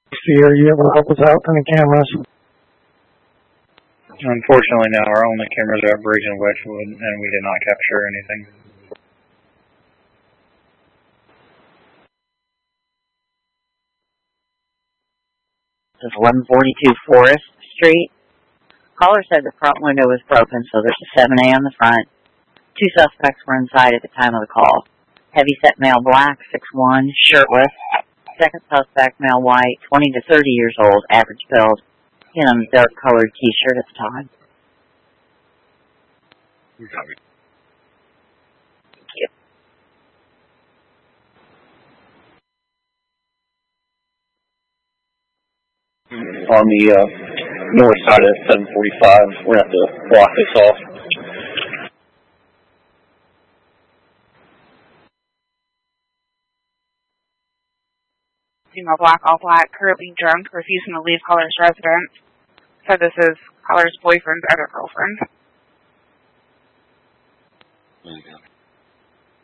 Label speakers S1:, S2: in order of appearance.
S1: See, are you able to help us out on the cameras?
S2: Unfortunately, no. Our only cameras are at Bridge and Wedgwood, and we did not capture anything.
S3: This is 1142 Forest Street. Caller said the front window was broken, so there's a 7A on the front. 2 suspects were inside at the time of the call. Heavy-set male, black, 6'1", shirtless. Second suspect, male, white, 20 to 30 years old, average build, in a dark-colored T-shirt at the time.
S4: Copy.
S3: Thank you.
S5: On the north side of 745, we're going to have to block this off.
S6: Female, black, all black, currently drunk, refusing to leave caller's residence. So this is caller's boyfriend's other girlfriend.
S4: Okay.